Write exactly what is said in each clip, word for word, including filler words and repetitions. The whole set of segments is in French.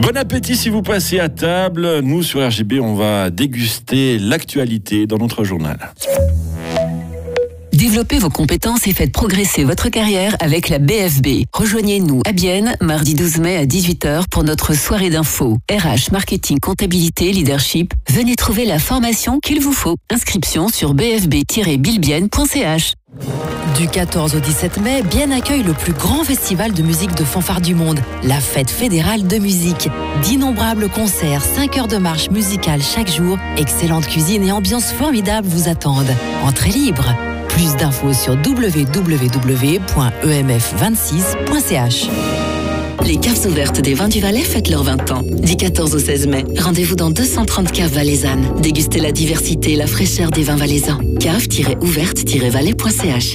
Bon appétit si vous passez à table. Nous, sur R G B, on va déguster l'actualité dans notre journal. Développez vos compétences et faites progresser votre carrière avec la B F B. Rejoignez-nous à Bienne, mardi douze mai à dix-huit heures pour notre soirée d'info. R H, marketing, comptabilité, leadership. Venez trouver la formation qu'il vous faut. Inscription sur b f b tiret bilbienne point c h. Du quatorze au dix-sept mai, Bienne accueille le plus grand festival de musique de fanfare du monde, la Fête fédérale de musique. D'innombrables concerts, cinq heures de marche musicale chaque jour, excellente cuisine et ambiance formidable vous attendent. Entrée libre. Plus d'infos sur w w w point e m f vingt-six point c h. Les caves ouvertes des vins du Valais fêtent leurs vingt ans. Du quatorze au seize mai, rendez-vous dans deux cent trente caves valaisannes. Dégustez la diversité et la fraîcheur des vins valaisans. cave tiret ouverte tiret valais point c h.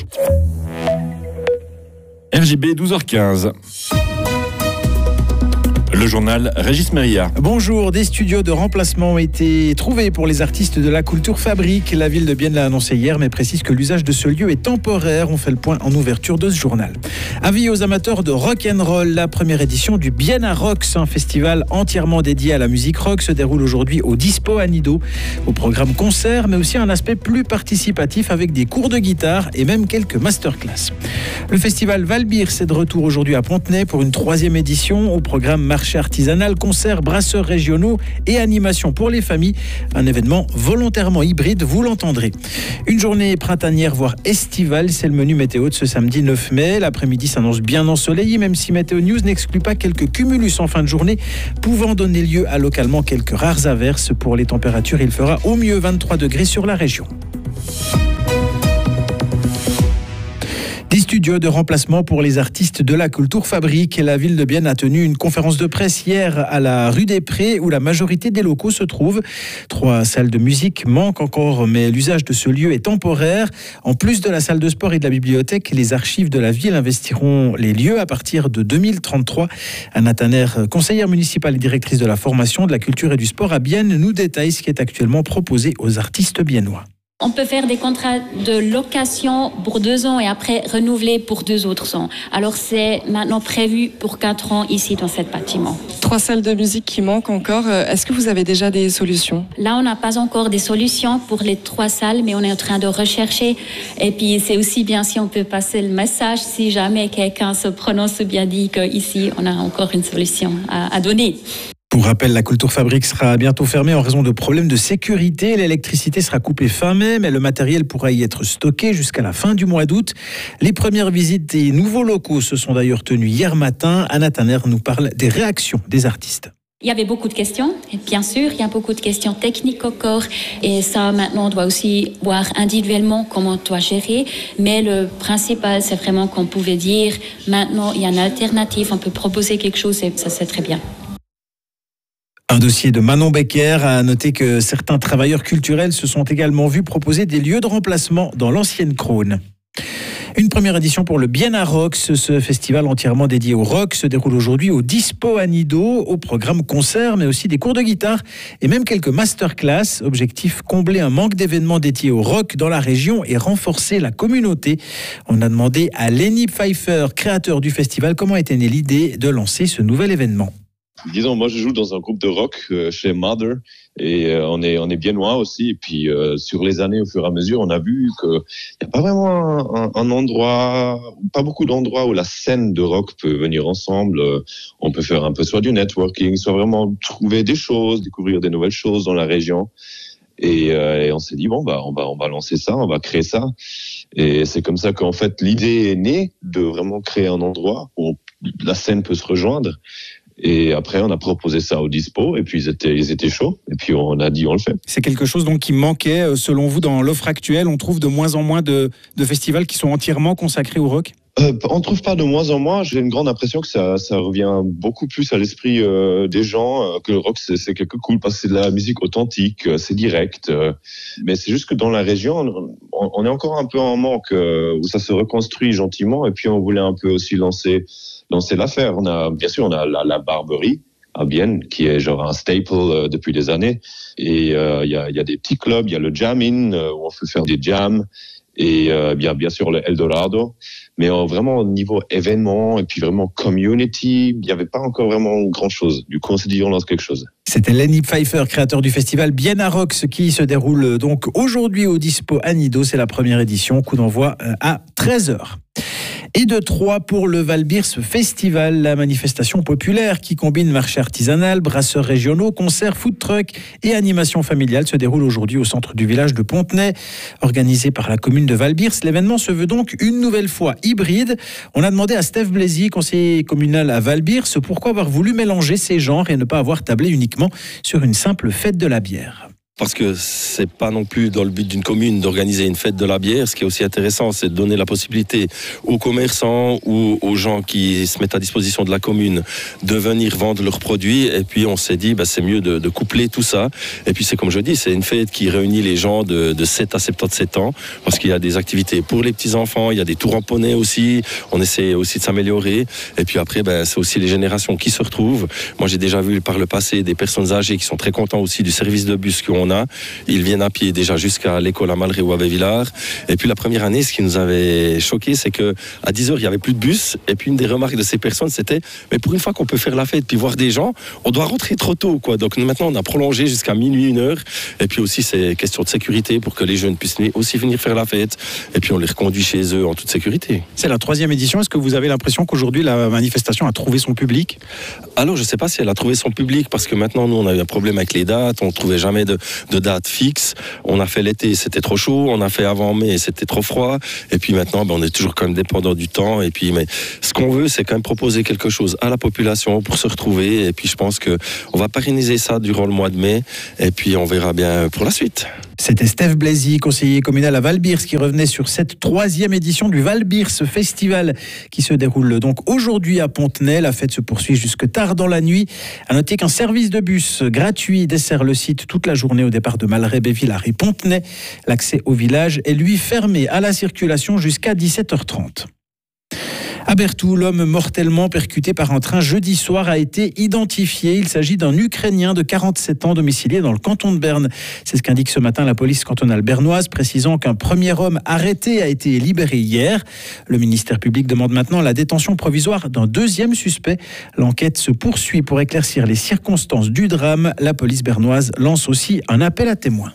R J B douze heures quinze. Le journal Régis Meria. Bonjour, des studios de remplacement ont été trouvés pour les artistes de la Kulturfabrik. La ville de Bienne l'a annoncé hier, mais précise que l'usage de ce lieu est temporaire. On fait le point en ouverture de ce journal. Avis aux amateurs de rock'n'roll, la première édition du Bienna Rocks, un festival entièrement dédié à la musique rock, se déroule aujourd'hui au Dispo à Nido. Au programme concert, mais aussi un aspect plus participatif avec des cours de guitare et même quelques masterclass. Le festival Valbir, c'est de retour aujourd'hui à Pontenay pour une troisième édition. Au programme marché artisanal, concerts, brasseurs régionaux et animations pour les familles. Un événement volontairement hybride, vous l'entendrez. Une journée printanière, voire estivale, c'est le menu météo de ce samedi neuf mai. L'après-midi s'annonce bien ensoleillé, même si Météo News n'exclut pas quelques cumulus en fin de journée, pouvant donner lieu à localement quelques rares averses. Pour les températures, il fera au mieux vingt-trois degrés sur la région. Des studios de remplacement pour les artistes de la Kulturfabrik. La ville de Bienne a tenu une conférence de presse hier à la rue des Prés où la majorité des locaux se trouvent. Trois salles de musique manquent encore, mais l'usage de ce lieu est temporaire. En plus de la salle de sport et de la bibliothèque, les archives de la ville investiront les lieux à partir de deux mille trente-trois. Anna Tanner, conseillère municipale et directrice de la formation, de la culture et du sport à Bienne, nous détaille ce qui est actuellement proposé aux artistes biennois. On peut faire des contrats de location pour deux ans et après renouveler pour deux autres ans. Alors c'est maintenant prévu pour quatre ans ici dans cet bâtiment. Trois salles de musique qui manquent encore. Est-ce que vous avez déjà des solutions ? Là, on n'a pas encore des solutions pour les trois salles, mais on est en train de rechercher. Et puis c'est aussi bien si on peut passer le message, si jamais quelqu'un se prononce bien dit qu'ici, on a encore une solution à, à donner. Pour rappel, la Kulturfabrik sera bientôt fermée en raison de problèmes de sécurité. L'électricité sera coupée fin mai, mais le matériel pourra y être stocké jusqu'à la fin du mois d'août. Les premières visites des nouveaux locaux se sont d'ailleurs tenues hier matin. Anna Tanner nous parle des réactions des artistes. Il y avait beaucoup de questions, et bien sûr, il y a beaucoup de questions techniques encore, et ça maintenant on doit aussi voir individuellement comment on doit gérer, mais le principal c'est vraiment qu'on pouvait dire maintenant il y a une alternative, on peut proposer quelque chose et ça c'est très bien. Un dossier de Manon Becker a noté que certains travailleurs culturels se sont également vus proposer des lieux de remplacement dans l'ancienne Krone. Une première édition pour le Bienna Rocks, ce festival entièrement dédié au rock, se déroule aujourd'hui au Dispo à Nido, au programme concert, mais aussi des cours de guitare et même quelques masterclass. Objectif, combler un manque d'événements dédiés au rock dans la région et renforcer la communauté. On a demandé à Lenny Pfeiffer, créateur du festival, comment était née l'idée de lancer ce nouvel événement. Disons, moi je joue dans un groupe de rock euh, chez Mother et euh, on est on est biennois aussi. Et puis euh, sur les années, au fur et à mesure, on a vu que il y a pas vraiment un, un endroit, pas beaucoup d'endroits où la scène de rock peut venir ensemble. Euh, on peut faire un peu soit du networking, soit vraiment trouver des choses, découvrir des nouvelles choses dans la région. Et, euh, et on s'est dit bon bah on va on va lancer ça, on va créer ça. Et c'est comme ça qu'en fait l'idée est née de vraiment créer un endroit où la scène peut se rejoindre. Et après, on a proposé ça au Dispo, et puis ils étaient, ils étaient chauds, et puis on a dit on le fait. C'est quelque chose donc qui manquait, selon vous, dans l'offre actuelle. On trouve de moins en moins de, de festivals qui sont entièrement consacrés au rock ? Euh, on trouve pas de moins en moins. J'ai une grande impression que ça, ça revient beaucoup plus à l'esprit euh, des gens, euh, que le rock c'est, c'est quelque cool parce que c'est de la musique authentique, euh, c'est direct. Euh, mais c'est juste que dans la région, on, on est encore un peu en manque euh, où ça se reconstruit gentiment. Et puis on voulait un peu aussi lancer, lancer l'affaire. On a, bien sûr, on a la, la Barberie à Bienne, qui est genre un staple euh, depuis des années. Et il euh, y a, y a des petits clubs, il y a le Jam-In euh, où on peut faire des jams. et euh, bien, bien sûr le Eldorado. Mais euh, vraiment au niveau événement et puis vraiment community, il n'y avait pas encore vraiment grand-chose. Du coup, on s'est dit, on lance quelque chose. C'était Lenny Pfeiffer, créateur du festival Bienna Rocks, qui se déroule donc aujourd'hui au Dispo à Nido. C'est la première édition, coup d'envoi à treize heures. Et de Troyes pour le Valbirse Festival, la manifestation populaire qui combine marché artisanal, brasseurs régionaux, concerts, food truck et animation familiale se déroule aujourd'hui au centre du village de Pontenay. Organisé par la commune de Valbirse, l'événement se veut donc une nouvelle fois hybride. On a demandé à Steph Blazy, conseiller communal à Valbirse, pourquoi avoir voulu mélanger ces genres et ne pas avoir tablé uniquement sur une simple fête de la bière. Parce que c'est pas non plus dans le but d'une commune d'organiser une fête de la bière. Ce qui est aussi intéressant, c'est de donner la possibilité aux commerçants ou aux gens qui se mettent à disposition de la commune de venir vendre leurs produits. Et puis on s'est dit, bah, c'est mieux de, de coupler tout ça. Et puis c'est comme je dis, c'est une fête qui réunit les gens de, de sept à soixante-dix-sept ans, parce qu'il y a des activités pour les petits enfants, il y a des tours en poney aussi. On essaie aussi de s'améliorer. Et puis après, bah, c'est aussi les générations qui se retrouvent. Moi, j'ai déjà vu par le passé des personnes âgées qui sont très contents aussi du service de bus qu'on a. Ils viennent à pied déjà jusqu'à l'école à Malray ou à Vévillard. Et puis la première année, ce qui nous avait choqué, c'est que à dix heures, il n'y avait plus de bus. Et puis une des remarques de ces personnes, c'était mais pour une fois qu'on peut faire la fête puis voir des gens, on doit rentrer trop tôt, quoi. Donc maintenant, on a prolongé jusqu'à minuit, une heure. Et puis aussi, c'est question de sécurité pour que les jeunes puissent aussi venir faire la fête. Et puis on les reconduit chez eux en toute sécurité. C'est la troisième édition. Est-ce que vous avez l'impression qu'aujourd'hui, la manifestation a trouvé son public ? Alors, je ne sais pas si elle a trouvé son public, parce que maintenant, nous, on a eu un problème avec les dates. On ne trouvait jamais de, de date fixe. On a fait l'été, c'était trop chaud. On a fait avant mai, c'était trop froid. Et puis maintenant, ben, on est toujours quand même dépendant du temps. Et puis, mais ce qu'on veut, c'est quand même proposer quelque chose à la population pour se retrouver. Et puis, je pense que on va pérenniser ça durant le mois de mai. Et puis, on verra bien pour la suite. C'était Steph Blazy, conseiller communal à Valbirse, qui revenait sur cette troisième édition du Valbirse Festival qui se déroule donc aujourd'hui à Pontenay. La fête se poursuit jusque tard dans la nuit. À noter qu'un service de bus gratuit dessert le site toute la journée au départ de Malray, Vévillard et Pontenay. L'accès au village est lui fermé à la circulation jusqu'à dix-sept heures trente. À Berthoud, l'homme mortellement percuté par un train jeudi soir a été identifié. Il s'agit d'un Ukrainien de quarante-sept ans domicilié dans le canton de Berne. C'est ce qu'indique ce matin la police cantonale bernoise, précisant qu'un premier homme arrêté a été libéré hier. Le ministère public demande maintenant la détention provisoire d'un deuxième suspect. L'enquête se poursuit pour éclaircir les circonstances du drame. La police bernoise lance aussi un appel à témoins.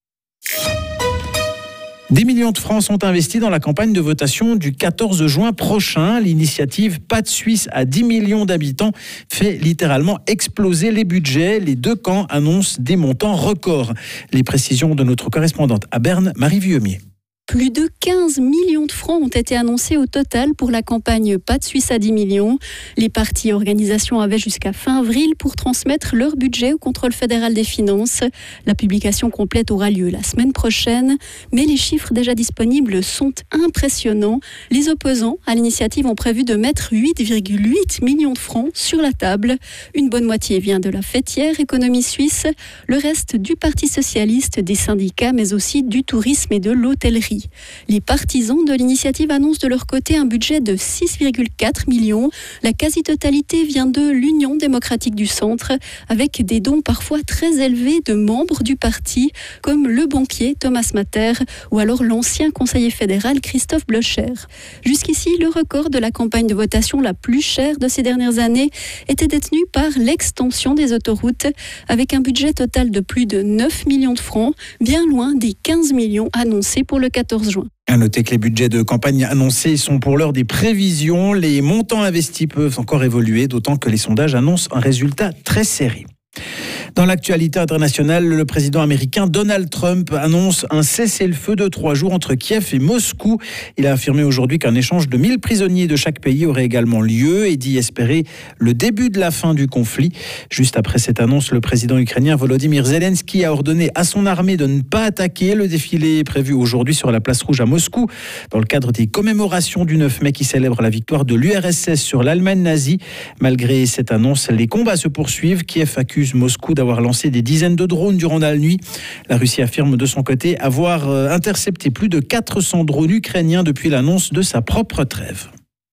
Des millions de francs sont investis dans la campagne de votation du quatorze juin prochain. L'initiative Pas de Suisse à dix millions d'habitants fait littéralement exploser les budgets. Les deux camps annoncent des montants records. Les précisions de notre correspondante à Berne, Marie Vieumier. Plus de quinze millions de francs ont été annoncés au total pour la campagne Pas de Suisse à dix millions. Les partis et organisations avaient jusqu'à fin avril pour transmettre leur budget au contrôle fédéral des finances. La publication complète aura lieu la semaine prochaine, mais les chiffres déjà disponibles sont impressionnants. Les opposants à l'initiative ont prévu de mettre huit virgule huit millions de francs sur la table. Une bonne moitié vient de la fêtière économie suisse, le reste du Parti socialiste, des syndicats, mais aussi du tourisme et de l'hôtellerie. Les partisans de l'initiative annoncent de leur côté un budget de six virgule quatre millions. La quasi-totalité vient de l'Union démocratique du centre, avec des dons parfois très élevés de membres du parti, comme le banquier Thomas Mater ou alors l'ancien conseiller fédéral Christophe Blocher. Jusqu'ici, le record de la campagne de votation la plus chère de ces dernières années était détenu par l'extension des autoroutes, avec un budget total de plus de neuf millions de francs, bien loin des quinze millions annoncés pour le quatorze juin. À noter que les budgets de campagne annoncés sont pour l'heure des prévisions. Les montants investis peuvent encore évoluer, d'autant que les sondages annoncent un résultat très serré. Dans l'actualité internationale, le président américain Donald Trump annonce un cessez-le-feu de trois jours entre Kiev et Moscou. Il a affirmé aujourd'hui qu'un échange de mille prisonniers de chaque pays aurait également lieu et dit espérer le début de la fin du conflit. Juste après cette annonce, le président ukrainien Volodymyr Zelensky a ordonné à son armée de ne pas attaquer. Le défilé est prévu aujourd'hui sur la place rouge à Moscou, dans le cadre des commémorations du neuf mai qui célèbrent la victoire de l'U R S S sur l'Allemagne nazie. Malgré cette annonce, les combats se poursuivent. Kiev accuse Moscou d'avoir avoir lancé des dizaines de drones durant la nuit. La Russie affirme de son côté avoir intercepté plus de quatre cents drones ukrainiens depuis l'annonce de sa propre trêve.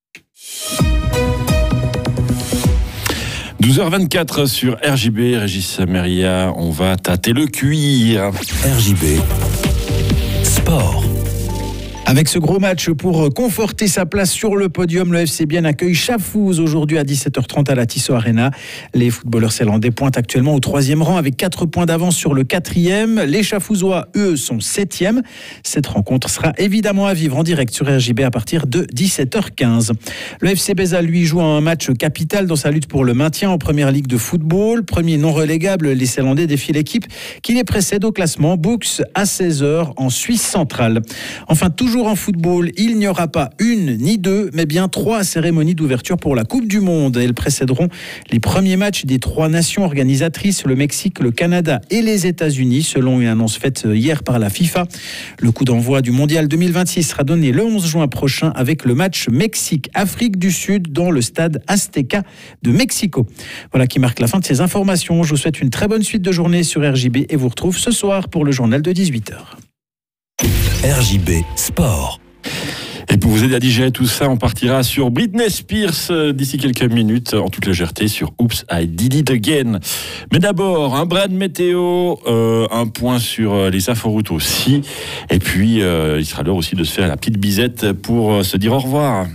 douze heures vingt-quatre sur R J B, Régis Meria, on va tâter le cuir. R J B, sport. Avec ce gros match pour conforter sa place sur le podium, le F C Bienne accueille Schaffhouse aujourd'hui à dix-sept heures trente à la Tissot Arena. Les footballeurs zélandais pointent actuellement au troisième rang avec quatre points d'avance sur le quatrième. Les Schaffhousois, eux, sont septième. Cette rencontre sera évidemment à vivre en direct sur R J B à partir de dix-sept heures quinze. Le F C Beza, lui, joue un match capital dans sa lutte pour le maintien en première ligue de football. Premier non relégable, les Zélandais défient l'équipe qui les précède au classement, Books, à seize heures en Suisse centrale. Enfin, toujours en football, il n'y aura pas une ni deux, mais bien trois cérémonies d'ouverture pour la Coupe du Monde. Elles précéderont les premiers matchs des trois nations organisatrices, le Mexique, le Canada et les États-Unis, selon une annonce faite hier par la FIFA. Le coup d'envoi du Mondial deux mille vingt-six sera donné le onze juin prochain avec le match Mexique-Afrique du Sud dans le stade Azteca de Mexico. Voilà qui marque la fin de ces informations. Je vous souhaite une très bonne suite de journée sur R J B et vous retrouve ce soir pour le journal de dix-huit heures. R J B Sport. Et pour vous aider à digérer tout ça, on partira sur Britney Spears d'ici quelques minutes, en toute légèreté, sur Oops, I Did It Again. Mais d'abord, un bras de météo, euh, un point sur les inforoutes aussi. Et puis, euh, il sera l'heure aussi de se faire la petite bisette pour se dire au revoir.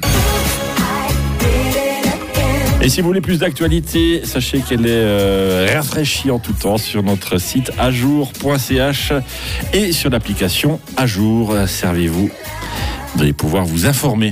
Et si vous voulez plus d'actualité, sachez qu'elle est euh, rafraîchie en tout temps sur notre site ajour point c h et sur l'application Ajour. Servez-vous, vous allez pouvoir vous informer.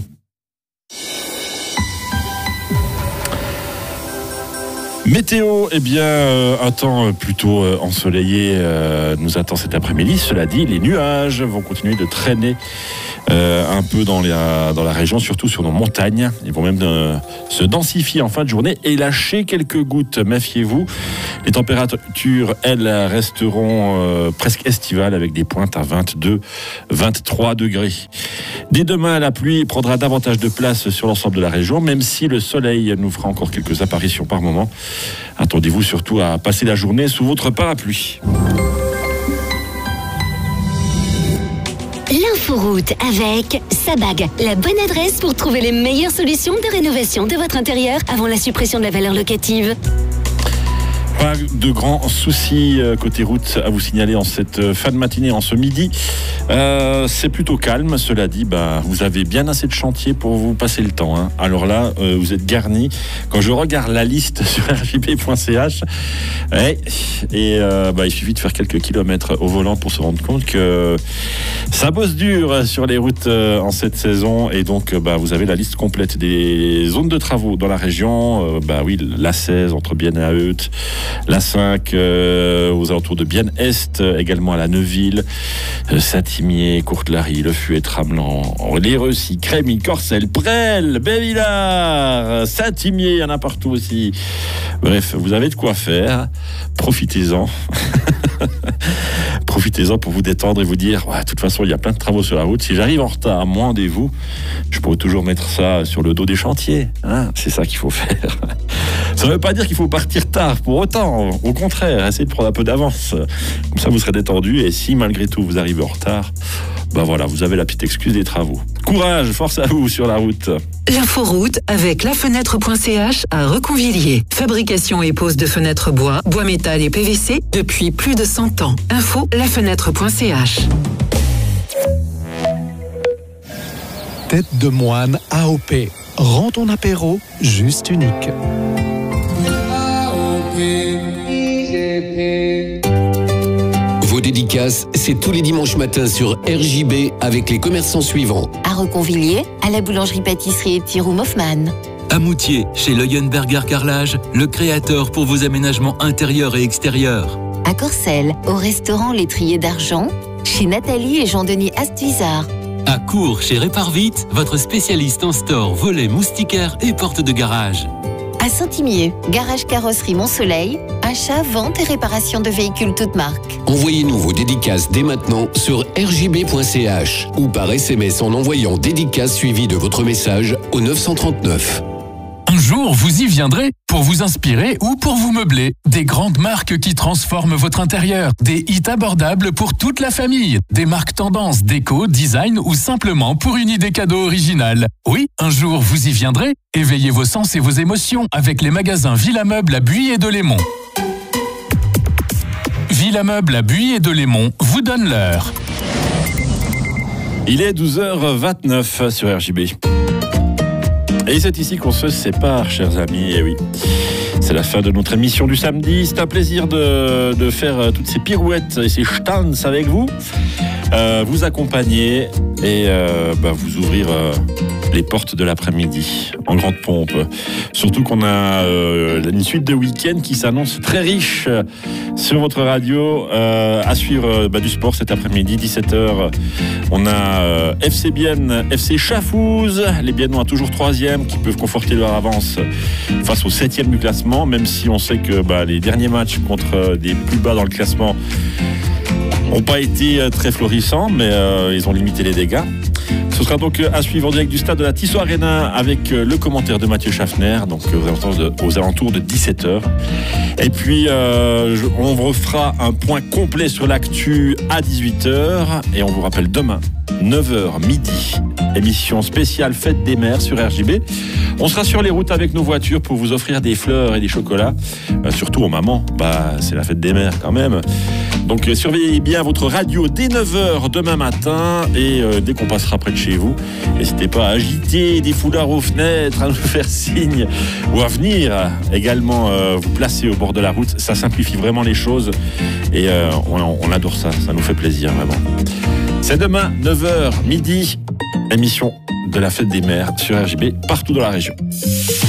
Météo, eh bien, euh, un temps plutôt euh, ensoleillé euh, nous attend cet après-midi. Cela dit, les nuages vont continuer de traîner euh, un peu dans la, dans la région, surtout sur nos montagnes. Ils vont même euh, se densifier en fin de journée et lâcher quelques gouttes. Méfiez-vous. Les températures, elles, resteront euh, presque estivales avec des pointes à vingt-deux, vingt-trois degrés. Dès demain, la pluie prendra davantage de place sur l'ensemble de la région, même si le soleil nous fera encore quelques apparitions par moment. Attendez-vous surtout à passer la journée sous votre parapluie. L'inforoute avec Sabag, la bonne adresse pour trouver les meilleures solutions de rénovation de votre intérieur avant la suppression de la valeur locative. Pas de grands soucis côté route à vous signaler en cette fin de matinée, en ce midi. Euh, c'est plutôt calme. Cela dit, bah, vous avez bien assez de chantier pour vous passer le temps. Hein. Alors là, euh, vous êtes garnis. Quand je regarde la liste sur r j b point c h, ouais, et euh, bah, il suffit de faire quelques kilomètres au volant pour se rendre compte que ça bosse dur sur les routes euh, en cette saison. Et donc, bah, vous avez la liste complète des zones de travaux dans la région. Euh, bah oui, l'A seize entre Bienne et Aeut. La cinq euh, aux alentours de Bienne-Est, également à la Neuville, euh, Saint-Imier, Courtelary, Le Fuet, Tramelan, Les Recy, Crémy, Corcelles, Presles, Bévillard, Saint-Imier, il y en a partout aussi. Bref, vous avez de quoi faire, profitez-en. Profitez-en pour vous détendre et vous dire, ouais, de toute façon, il y a plein de travaux sur la route. Si j'arrive en retard, moins rendez-vous, je pourrais toujours mettre ça sur le dos des chantiers. Hein, c'est ça qu'il faut faire. Ça ne veut pas dire qu'il faut partir tard pour autant. Au contraire, essayez de prendre un peu d'avance. Comme ça, vous serez détendu. Et si, malgré tout, vous arrivez en retard, ben voilà, vous avez la petite excuse des travaux. Courage, force à vous sur la route. L'inforoute avec lafenêtre point c h à Reconvilliers. Fabrication et pose de fenêtres bois, bois métal et P V C depuis plus de cent ans. Info lafenêtre point c h. Tête de moine A O P. Rends ton apéro juste unique. Vos dédicaces, c'est tous les dimanches matins sur R J B avec les commerçants suivants. À Reconvilliers, à la boulangerie-pâtisserie et petit room Hoffman. À Moutier, chez Leuenberger Carrelage, le créateur pour vos aménagements intérieurs et extérieurs. À Corcelles, au restaurant L'étrier d'Argent, chez Nathalie et Jean-Denis Astuizard. À Cours, chez Réparvite, votre spécialiste en store, volets, moustiquaires et portes de garage. À Saint-Imier, garage carrosserie Montsoleil, achat, vente et réparation de véhicules toutes marques. Envoyez-nous vos dédicaces dès maintenant sur r j b point c h ou par S M S en envoyant dédicace suivi de votre message au neuf cent trente-neuf. Un jour, vous y viendrez pour vous inspirer ou pour vous meubler. Des grandes marques qui transforment votre intérieur. Des hits abordables pour toute la famille. Des marques tendance, déco, design ou simplement pour une idée cadeau originale. Oui, un jour, vous y viendrez. Éveillez vos sens et vos émotions avec les magasins Villa Meuble à Buis et de Lémont. Villa Meuble à Buis et de Lémont vous donne l'heure. Il est douze heures vingt-neuf sur R J B. Et c'est ici qu'on se sépare, chers amis. Et oui, c'est la fin de notre émission du samedi. C'est un plaisir de, de faire toutes ces pirouettes et ces stands avec vous, euh, vous accompagner et euh, bah, vous ouvrir euh, les portes de l'après-midi en grande pompe. Surtout qu'on a euh, une suite de week-end qui s'annonce très riche euh, sur votre radio. Euh, à suivre euh, bah, du sport cet après-midi, dix-sept heures. On a euh, F C Bienne, F C Chafouz, les Biennois toujours troisième, qui peuvent conforter leur avance face au septième du classement, même si on sait que bah, les derniers matchs contre des plus bas dans le classement n'ont pas été très florissants, mais euh, ils ont limité les dégâts. Ce sera donc à suivre en direct du stade de la Tissot Arena avec le commentaire de Mathieu Schaffner, donc aux alentours de, aux alentours de dix-sept heures. Et puis, euh, on refera un point complet sur l'actu à dix-huit heures. Et on vous rappelle demain, neuf heures midi, émission spéciale Fête des Mères sur R J B. On sera sur les routes avec nos voitures pour vous offrir des fleurs et des chocolats. Euh, surtout aux mamans, bah, c'est la Fête des Mères quand même. Donc euh, surveillez bien votre radio dès neuf heures demain matin. Et euh, dès qu'on passera près de chez vous, n'hésitez pas à agiter des foulards aux fenêtres, à nous faire signe ou à venir également euh, vous placer au bord de la route. Ça simplifie vraiment les choses et euh, on, on adore ça, ça nous fait plaisir vraiment. C'est demain, neuf heures midi, émission de la Fête des Mères sur R J B partout dans la région.